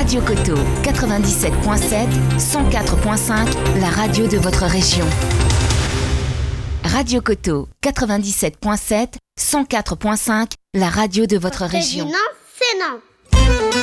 Radio Coteau 97.7, 104.5, la radio de votre région. Radio Coteau 97.7, 104.5, la radio de votre région. Non, c'est non.